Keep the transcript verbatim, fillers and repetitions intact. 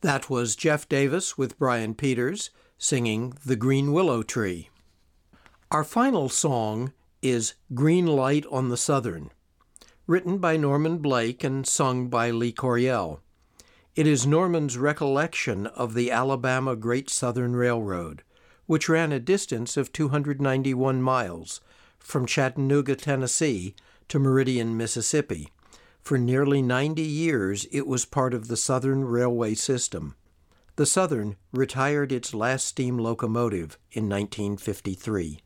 That was Jeff Davis with Brian Peters singing The Green Willow Tree. Our final song is Green Light on the Southern, written by Norman Blake and sung by Lee Coriel. It is Norman's recollection of the Alabama Great Southern Railroad, which ran a distance of two hundred ninety-one miles from Chattanooga, Tennessee to Meridian, Mississippi. For nearly ninety years, it was part of the Southern Railway system. The Southern retired its last steam locomotive in nineteen fifty-three.